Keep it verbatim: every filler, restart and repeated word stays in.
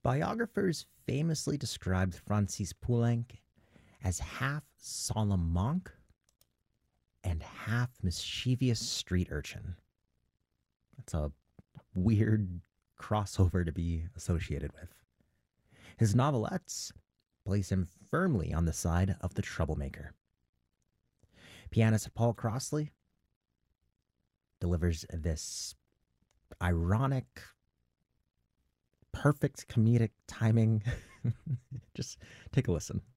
Biographers famously described Francis Poulenc as half solemn monk and half mischievous street urchin. That's a weird crossover to be associated with. His novelettes place him firmly on the side of the troublemaker. Pianist Paul Crossley delivers this ironic, perfect comedic timing. Just take a listen.